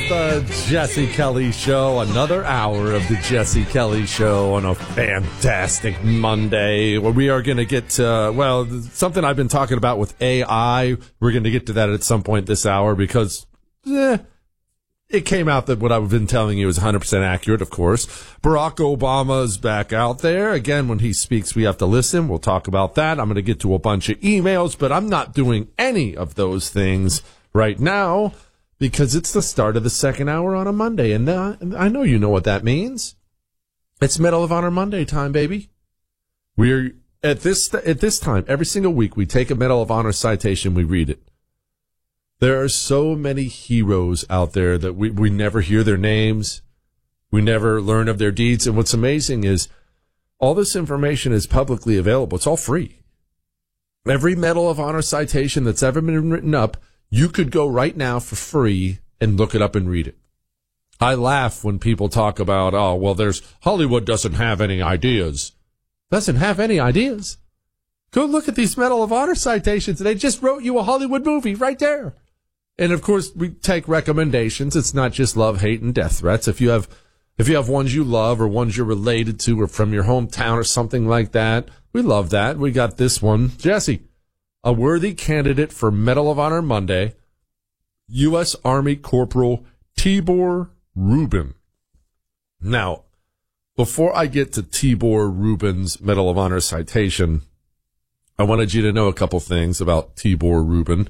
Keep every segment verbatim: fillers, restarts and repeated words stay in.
the Jesse Kelly Show. Another hour of the Jesse Kelly Show on a fantastic Monday, where we are going to get to, well, something I've been talking about with A I. We're going to get to that at some point this hour because eh, it came out that what I've been telling you is one hundred percent accurate, of course. Barack Obama is back out there. Again, when he speaks, we have to listen. We'll talk about that. I'm going to get to a bunch of emails, but I'm not doing any of those things right now, because it's the start of the second hour on a Monday, and uh, I know you know what that means. It's Medal of Honor Monday time, baby. We're at this at this time every single week. We take a Medal of Honor citation, we read it. There are so many heroes out there that we we never hear their names, we never learn of their deeds, and what's amazing is all this information is publicly available. It's all free. Every Medal of Honor citation that's ever been written up, you could go right now for free and look it up and read it. I laugh when people talk about, oh, well, there's Hollywood doesn't have any ideas. Doesn't have any ideas. Go look at these Medal of Honor citations. They just wrote you a Hollywood movie right there. And, of course, we take recommendations. It's not just love, hate, and death threats. If you have if you have ones you love or ones you're related to or from your hometown or something like that, we love that. We got this one. Jesse. A worthy candidate for Medal of Honor Monday, U S. Army Corporal Tibor Rubin. Now, before I get to Tibor Rubin's Medal of Honor citation, I wanted you to know a couple things about Tibor Rubin.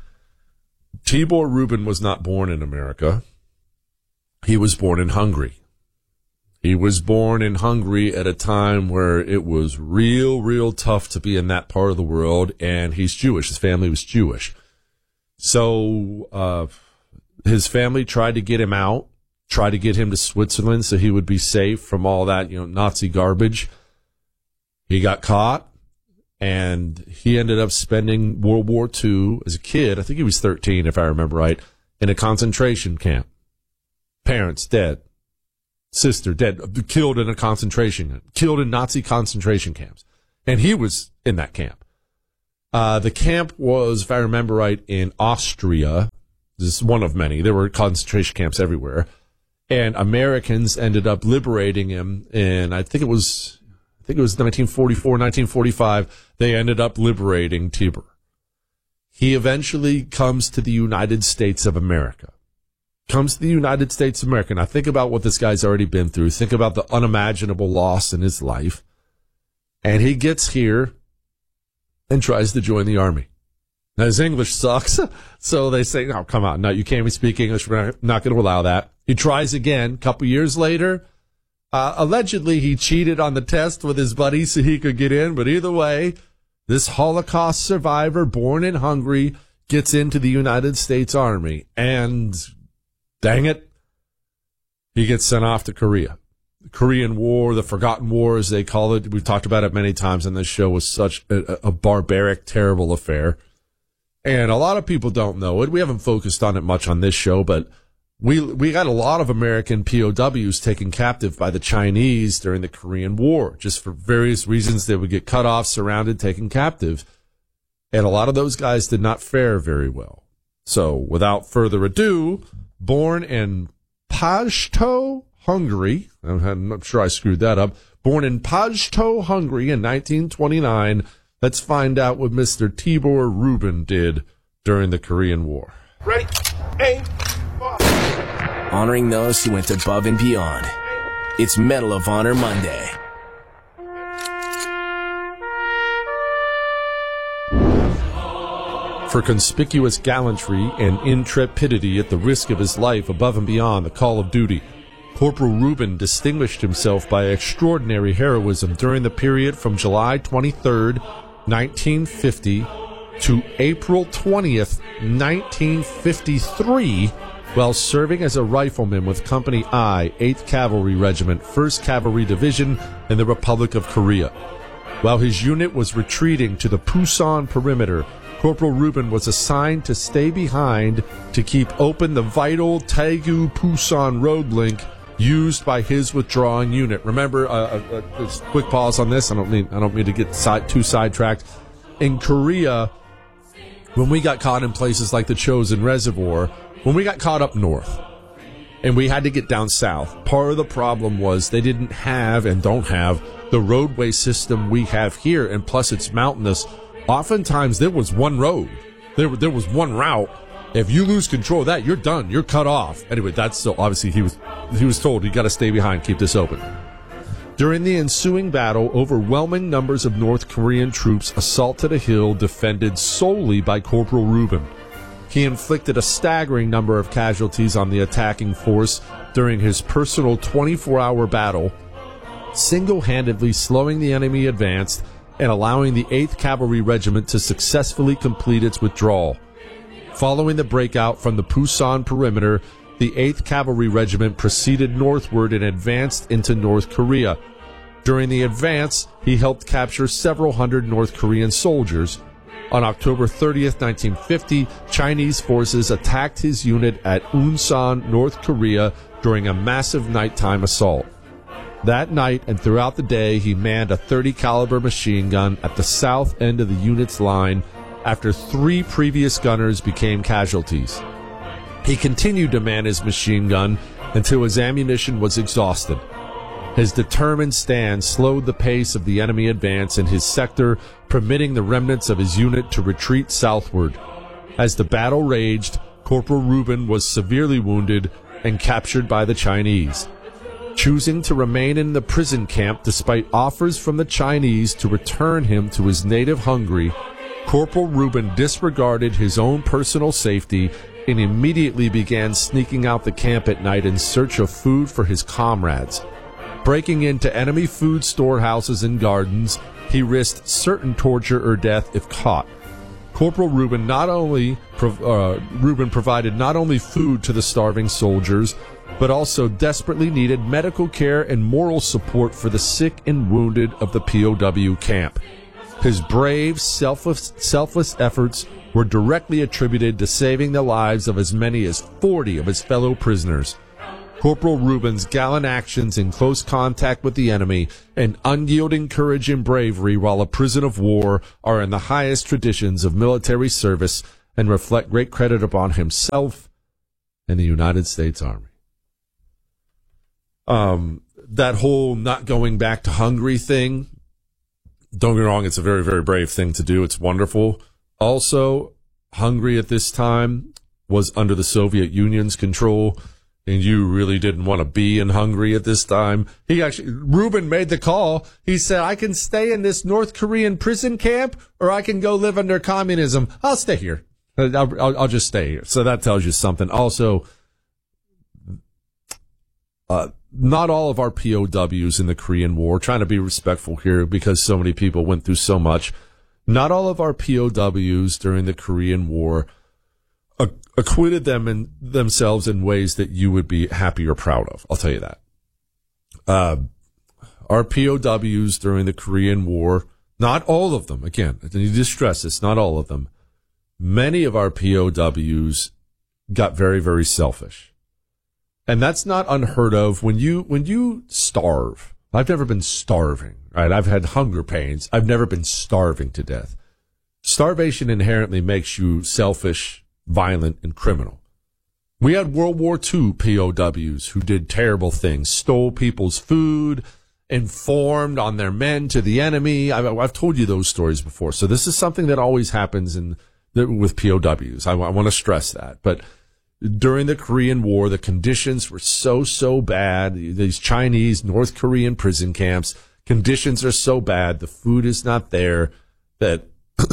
Tibor Rubin was not born in America. He was born in Hungary. He was born in Hungary at a time where it was real, real tough to be in that part of the world, and he's Jewish. His family was Jewish. So uh, his family tried to get him out, tried to get him to Switzerland so he would be safe from all that, you know, Nazi garbage. He got caught, and he ended up spending World War Two as a kid. I think he was thirteen, if I remember right, in a concentration camp. Parents dead. Sister dead, killed in a concentration camp, killed in Nazi concentration camps. And he was in that camp. Uh, the camp was, if I remember right, in Austria. This is one of many. There were concentration camps everywhere. And Americans ended up liberating him in, I think it was, I think it was nineteen forty-four, nineteen forty-five. They ended up liberating Tibor. He eventually comes to the United States of America. Comes to the United States of America. Now, think about what this guy's already been through. Think about the unimaginable loss in his life. And he gets here and tries to join the Army. Now, his English sucks, so they say, no, come on. No, you can't even speak English. We're not going to allow that. He tries again. A couple years later, uh, allegedly he cheated on the test with his buddy so he could get in. But either way, this Holocaust survivor born in Hungary gets into the United States Army. And dang it, he gets sent off to Korea. The Korean War, the Forgotten War, as they call it, we've talked about it many times on this show, was such a, a barbaric, terrible affair. And a lot of people don't know it. We haven't focused on it much on this show, but we we got a lot of American P O Ws taken captive by the Chinese during the Korean War, just for various reasons. They would get cut off, surrounded, taken captive. And a lot of those guys did not fare very well. So without further ado, born in Pazto, Hungary. I'm not sure I screwed that up. Born in Pazto, Hungary in nineteen twenty-nine. Let's find out what Mister Tibor Rubin did during the Korean War. Ready? Aim. Fire. Honoring those who went above and beyond. It's Medal of Honor Monday. For conspicuous gallantry and intrepidity at the risk of his life above and beyond the call of duty, Corporal Rubin distinguished himself by extraordinary heroism during the period from July twenty-third, nineteen fifty to April twentieth, nineteen fifty-three, while serving as a rifleman with Company I, eighth Cavalry Regiment, first Cavalry Division in the Republic of Korea. While his unit was retreating to the Pusan perimeter, Corporal Rubin was assigned to stay behind to keep open the vital Taegu-Pusan road link used by his withdrawing unit. Remember, uh, uh, uh, quick pause on this. I don't mean I don't mean to get side, too sidetracked. In Korea, when we got caught in places like the Chosin Reservoir, when we got caught up north, and we had to get down south. Part of the problem was they didn't have and don't have the roadway system we have here, and plus it's mountainous. Oftentimes there was one road. There, there was one route. If you lose control of that, you're done. You're cut off. Anyway, that's so obviously he was he was told you got to stay behind, keep this open. During the ensuing battle, overwhelming numbers of North Korean troops assaulted a hill defended solely by Corporal Rubin. He inflicted a staggering number of casualties on the attacking force during his personal twenty-four hour battle, single-handedly slowing the enemy advance and allowing the eighth Cavalry Regiment to successfully complete its withdrawal. Following the breakout from the Pusan perimeter, the eighth Cavalry Regiment proceeded northward and advanced into North Korea. During the advance, he helped capture several hundred North Korean soldiers. On October thirtieth, nineteen fifty, Chinese forces attacked his unit at Unsan, North Korea, during a massive nighttime assault. That night and throughout the day, he manned a thirty caliber machine gun at the south end of the unit's line after three previous gunners became casualties. He continued to man his machine gun until his ammunition was exhausted. His determined stand slowed the pace of the enemy advance in his sector, permitting the remnants of his unit to retreat southward. As the battle raged, Corporal Rubin was severely wounded and captured by the Chinese. Choosing to remain in the prison camp despite offers from the Chinese to return him to his native Hungary, Corporal Rubin disregarded his own personal safety and immediately began sneaking out the camp at night in search of food for his comrades. Breaking into enemy food storehouses and gardens, he risked certain torture or death if caught. Corporal Rubin not only uh, Rubin provided not only food to the starving soldiers, but also desperately needed medical care and moral support for the sick and wounded of the P O W camp. His brave, selfless, selfless efforts were directly attributed to saving the lives of as many as forty of his fellow prisoners. Corporal Rubin's gallant actions in close contact with the enemy and unyielding courage and bravery while a prisoner of war are in the highest traditions of military service and reflect great credit upon himself and the United States Army. Um, that whole not going back to Hungary thing, don't get me wrong, it's a very, very brave thing to do. It's wonderful. Also, Hungary at this time was under the Soviet Union's control, and you really didn't want to be in Hungary at this time. He actually, Rubin made the call. He said, I can stay in this North Korean prison camp, or I can go live under communism. I'll stay here. I'll, I'll, I'll just stay here. So that tells you something. Also, uh, not all of our P O Ws in the Korean War, trying to be respectful here because so many people went through so much, not all of our P O Ws during the Korean War uh, acquitted them in themselves in ways that you would be happy or proud of. I'll tell you that. Uh, our P O Ws during the Korean War, not all of them, again, I need to stress this, not all of them, many of our P O Ws got very, very selfish. And that's not unheard of. When you, when you starve, I've never been starving, right? I've had hunger pains. I've never been starving to death. Starvation inherently makes you selfish, violent, and criminal. We had World War Two P O Ws who did terrible things, stole people's food, informed on their men to the enemy. I've, I've told you those stories before. So this is something that always happens in with P O Ws. I, I want to stress that. But during the Korean War, the conditions were so, so bad. These Chinese, North Korean prison camps, conditions are so bad, the food is not there, that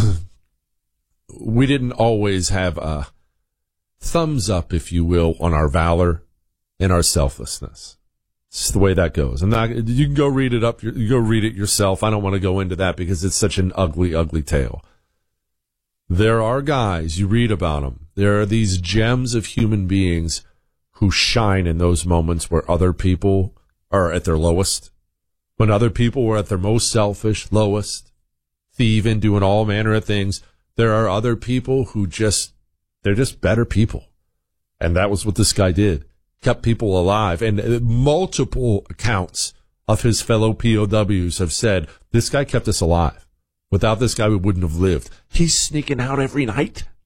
we didn't always have a thumbs up, if you will, on our valor and our selflessness. It's the way that goes. I'm not, you can go read it up, you can go read it yourself. I don't want to go into that because it's such an ugly, ugly tale. There are guys, you read about them, there are these gems of human beings who shine in those moments where other people are at their lowest, when other people were at their most selfish, lowest, thieving, doing all manner of things. There are other people who just, they're just better people. And that was what this guy did. Kept people alive. And multiple accounts of his fellow P O Ws have said, this guy kept us alive. Without this guy, we wouldn't have lived. He's sneaking out every night.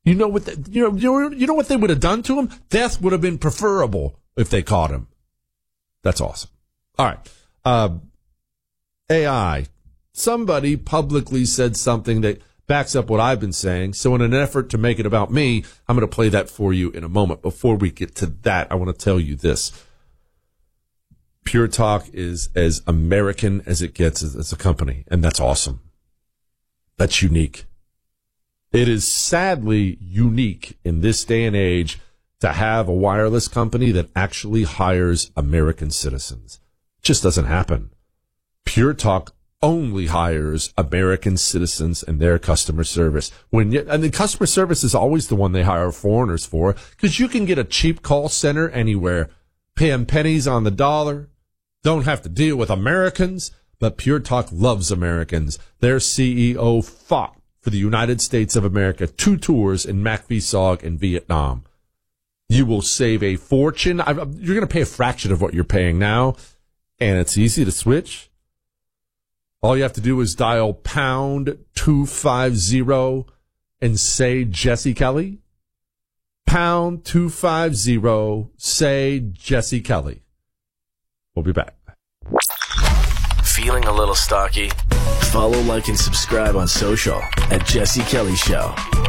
You know what? The, you know, you know, you know what they would have done to him? Death would have been preferable if they caught him. That's awesome. All right, uh, A I. Somebody publicly said something that backs up what I've been saying. So in an effort to make it about me, I'm going to play that for you in a moment. Before we get to that, I want to tell you this. Pure Talk is as American as it gets as, as a company, and that's awesome. That's unique. It is sadly unique in this day and age to have a wireless company that actually hires American citizens. It just doesn't happen. Pure Talk only hires American citizens and their customer service. When you, and the customer service is always the one they hire foreigners for, because you can get a cheap call center anywhere, pay them pennies on the dollar, don't have to deal with Americans, but Pure Talk loves Americans. Their C E O fought for the United States of America two tours in Mac V S O G in Vietnam. You will save a fortune. You're going to pay a fraction of what you're paying now, and it's easy to switch. All you have to do is dial pound two five zero and say Jesse Kelly. Pound two five zero, say Jesse Kelly. We'll be back. Feeling a little stocky? Follow, like, and subscribe on social at Jesse Kelly Show.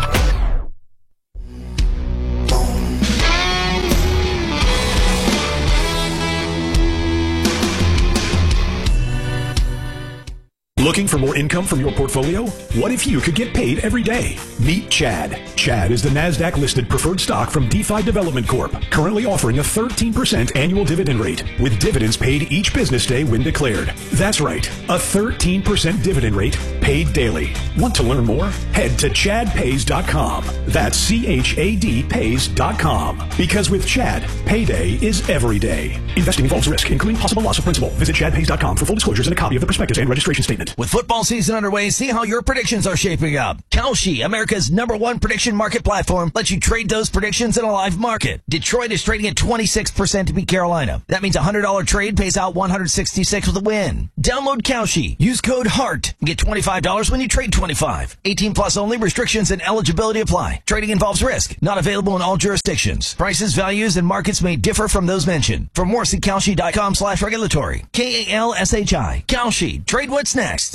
Looking for more income from your portfolio? What if you could get paid every day? Meet Chad. Chad is the NASDAQ-listed preferred stock from DeFi Development Corp, currently offering a thirteen percent annual dividend rate, with dividends paid each business day when declared. That's right, a thirteen percent dividend rate paid daily. Want to learn more? Head to chad pays dot com. That's C H A D pays dot com. Because with Chad, payday is every day. Investing involves risk, including possible loss of principal. Visit chad pays dot com for full disclosures and a copy of the prospectus and registration statement. With football season underway, see how your predictions are shaping up. Kalshi, America's number one prediction market platform, lets you trade those predictions in a live market. Detroit is trading at twenty-six percent to beat Carolina. That means a one hundred dollars trade pays out one hundred sixty-six with a win. Download Kalshi. Use code HEART and get twenty-five dollars when you trade twenty-five. eighteen plus only. Restrictions and eligibility apply. Trading involves risk. Not available in all jurisdictions. Prices, values, and markets may differ from those mentioned. For more, see kalshi dot com slash regulatory. K A L S H I. Kalshi. Trade what's next.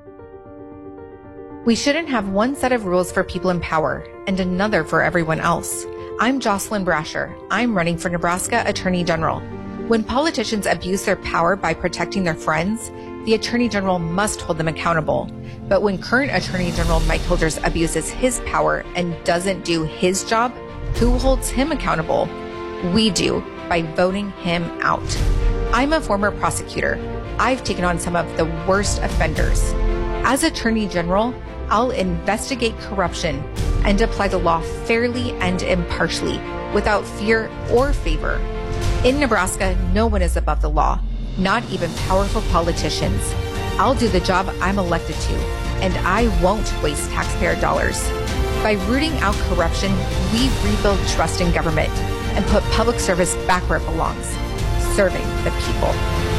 We shouldn't have one set of rules for people in power and another for everyone else. I'm Jocelyn Brasher. I'm running for Nebraska Attorney General. When politicians abuse their power by protecting their friends, the Attorney General must hold them accountable. But when current Attorney General Mike Holders abuses his power and doesn't do his job, who holds him accountable? We do, by voting him out. I'm a former prosecutor. I've taken on some of the worst offenders. As Attorney General, I'll investigate corruption and apply the law fairly and impartially, without fear or favor. In Nebraska, no one is above the law, not even powerful politicians. I'll do the job I'm elected to, and I won't waste taxpayer dollars. By rooting out corruption, we rebuild trust in government and put public service back where it belongs, serving the people.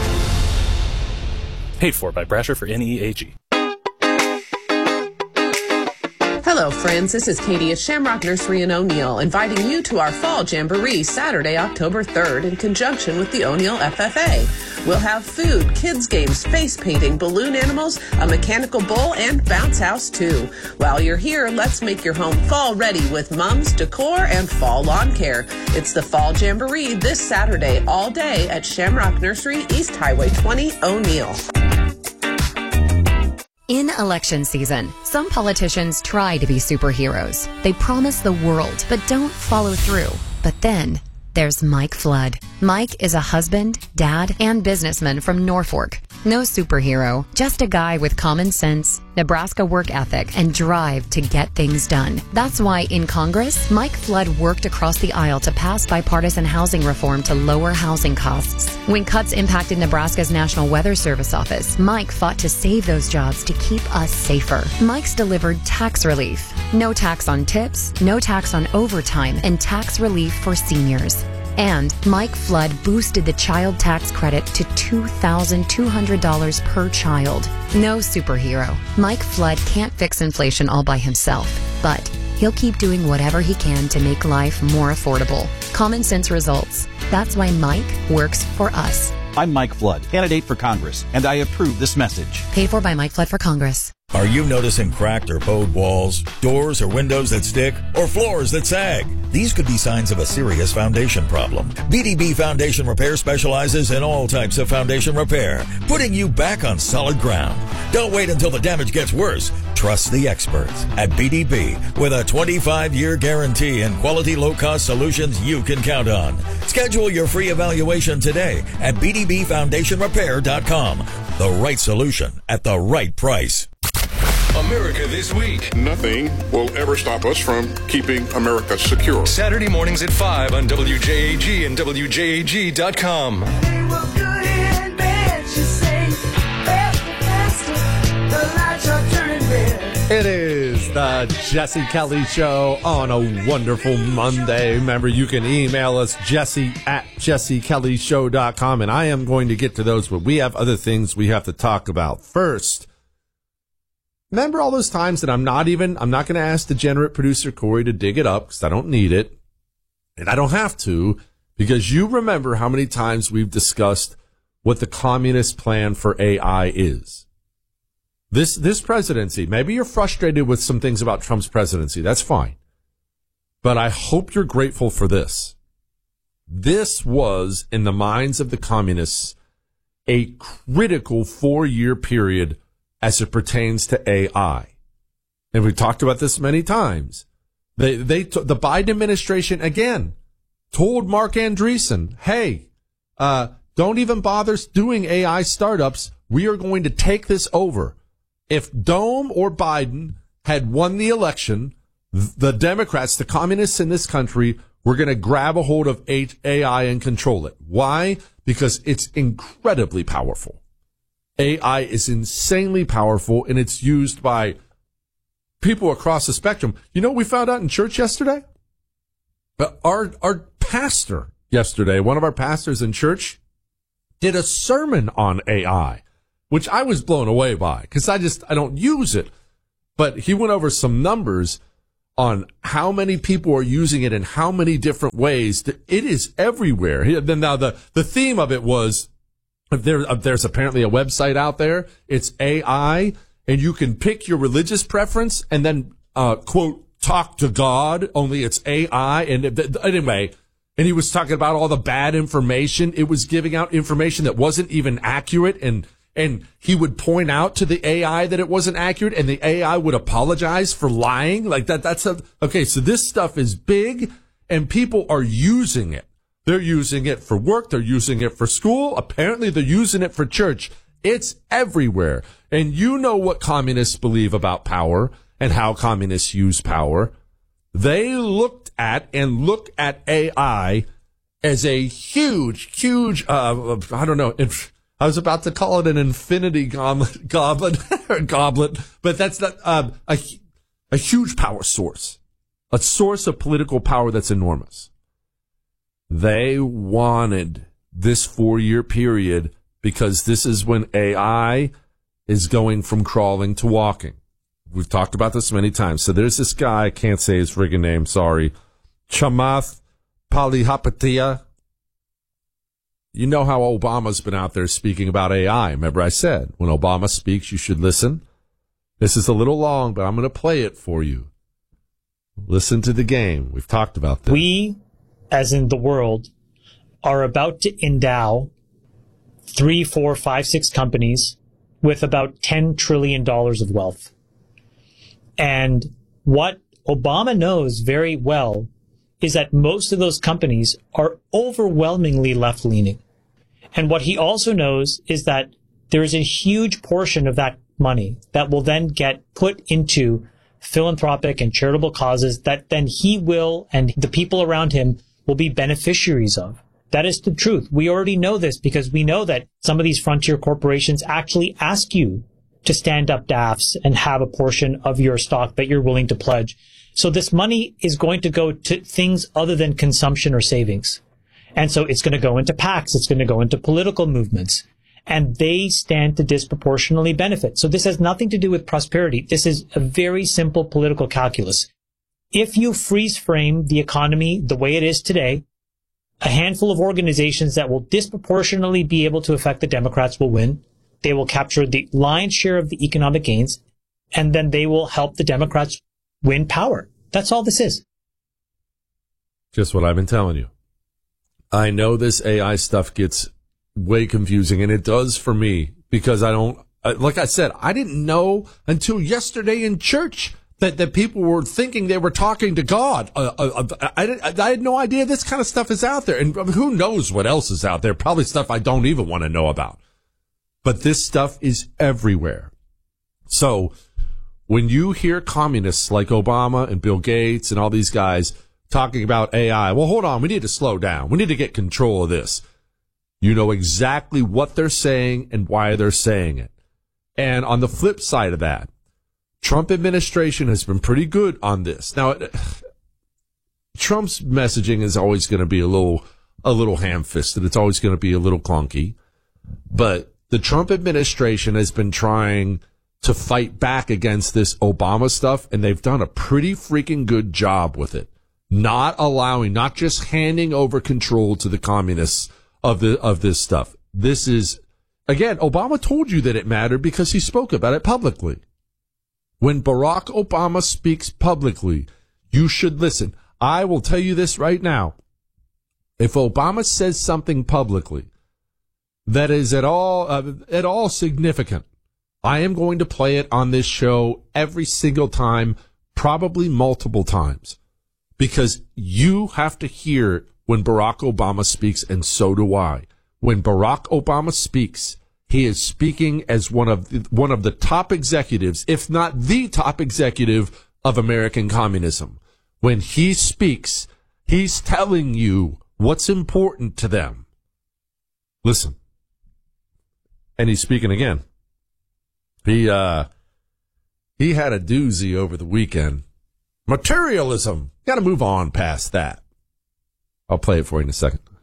Paid for by Brasher for N E A G. Hello, friends. This is Katie at Shamrock Nursery in O'Neill, inviting you to our Fall Jamboree Saturday, October third, in conjunction with the O'Neill F F A. We'll have food, kids' games, face painting, balloon animals, a mechanical bull, and bounce house, too. While you're here, let's make your home fall ready with Mom's Decor and Fall Lawn Care. It's the Fall Jamboree this Saturday, all day at Shamrock Nursery, East Highway twenty, O'Neill. In election season, some politicians try to be superheroes. They promise the world, but don't follow through. But then there's Mike Flood. Mike is a husband, dad, and businessman from Norfolk. No superhero, just a guy with common sense, Nebraska work ethic, and drive to get things done. That's why in Congress, Mike Flood worked across the aisle to pass bipartisan housing reform to lower housing costs. When cuts impacted Nebraska's National Weather Service office, Mike fought to save those jobs to keep us safer. Mike's delivered tax relief. No tax on tips, no tax on overtime, and tax relief for seniors. And Mike Flood boosted the child tax credit to two thousand two hundred dollars per child. No superhero. Mike Flood can't fix inflation all by himself, but he'll keep doing whatever he can to make life more affordable. Common sense results. That's why Mike works for us. I'm Mike Flood, candidate for Congress, and I approve this message. Paid for by Mike Flood for Congress. Are you noticing cracked or bowed walls, doors or windows that stick, or floors that sag? These could be signs of a serious foundation problem. B D B Foundation Repair specializes in all types of foundation repair, putting you back on solid ground. Don't wait until the damage gets worse. Trust the experts at B D B with a twenty-five year guarantee and quality low-cost solutions you can count on. Schedule your free evaluation today at b d b foundation repair dot com. The right solution at the right price. America This Week. Nothing will ever stop us from keeping America secure. Saturday mornings at five on W J A G and W J A G dot com. It is the Jesse Kelly Show on a wonderful Monday. Remember, you can email us, Jesse at jesse kelly show dot com, and I am going to get to those, but we have other things we have to talk about. First, remember all those times that I'm not even, I'm not going to ask degenerate producer Corey to dig it up because I don't need it, and I don't have to, because you remember how many times we've discussed what the communist plan for A I is. This this presidency, maybe you're frustrated with some things about Trump's presidency. That's fine. But I hope you're grateful for this. This was, in the minds of the communists, a critical four-year period as it pertains to A I. And we've talked about this many times. They they the Biden administration, again, told Mark Andreessen, hey, uh, don't even bother doing A I startups. We are going to take this over. If Dome or Biden had won the election, the Democrats, the communists in this country, were going to grab a hold of A I and control it. Why? Because it's incredibly powerful. A I is insanely powerful, and it's used by people across the spectrum. You know what we found out in church yesterday? Our, our pastor yesterday, one of our pastors in church, did a sermon on A I. Which I was blown away by because I just, I don't use it. But he went over some numbers on how many people are using it in how many different ways. It is everywhere. Then now the, the theme of it was there, there's apparently a website out there. It's A I, and you can pick your religious preference and then, uh, quote, talk to God, only it's A I. And anyway, and he was talking about all the bad information. It was giving out information that wasn't even accurate, and And he would point out to the A I that it wasn't accurate, and the A I would apologize for lying. Like that, that's a, okay. So this stuff is big, and people are using it. They're using it for work. They're using it for school. Apparently they're using it for church. It's everywhere. And you know what communists believe about power and how communists use power. They looked at and look at A I as a huge, huge, uh, I don't know, if, I was about to call it an infinity goblet, goblet, goblet, but that's not uh, a a huge power source, a source of political power that's enormous. They wanted this four-year period because this is when A I is going from crawling to walking. We've talked about this many times. So there's this guy, I can't say his friggin' name, sorry, Chamath Palihapitiya. You know how Obama's been out there speaking about A I. Remember I said, when Obama speaks, you should listen. This is a little long, but I'm going to play it for you. Listen to the game. We've talked about this. We, as in the world, are about to endow three, four, five, six companies with about ten trillion dollars of wealth. And what Obama knows very well is that most of those companies are overwhelmingly left-leaning. And what he also knows is that there is a huge portion of that money that will then get put into philanthropic and charitable causes that then he will and the people around him will be beneficiaries of. That is the truth. We already know this because we know that some of these frontier corporations actually ask you to stand up D A Fs and have a portion of your stock that you're willing to pledge. So this money is going to go to things other than consumption or savings. And so it's going to go into PACs. It's going to go into political movements. And they stand to disproportionately benefit. So this has nothing to do with prosperity. This is a very simple political calculus. if you freeze frame the economy the way it is today, a handful of organizations that will disproportionately be able to affect the Democrats will win. They will capture the lion's share of the economic gains, and then they will help the Democrats win power. That's all this is. Just what I've been telling you. I know this A I stuff gets way confusing, and it does for me, because I don't, like I said, I didn't know until yesterday in church that, that people were thinking they were talking to God. Uh, uh, I, I had no idea this kind of stuff is out there. And who knows what else is out there? Probably stuff I don't even want to know about. But this stuff is everywhere. So when you hear communists like Obama and Bill Gates and all these guys talking about A I, well, hold on, we need to slow down. We need to get control of this. You know exactly what they're saying and why they're saying it. And on the flip side of that, Trump administration has been pretty good on this. Now, Trump's messaging is always going to be a little, a little ham-fisted. It's always going to be a little clunky. But the Trump administration has been trying to fight back against this Obama stuff, and they've done a pretty freaking good job with it. Not allowing, not just handing over control to the communists of the, of this stuff. This is, again, Obama told you that it mattered because he spoke about it publicly. When Barack Obama speaks publicly, you should listen. I will tell you this right now. If Obama says something publicly that is at all, uh, at all significant, I am going to play it on this show every single time, probably multiple times, because you have to hear it when Barack Obama speaks, and so do I. When Barack Obama speaks, he is speaking as one of the, one of the top executives, if not the top executive of American communism. When he speaks, he's telling you what's important to them. Listen. And he's speaking again. He, uh, he had a doozy over the weekend. Materialism. Got to move on past that. I'll play it for you in a second.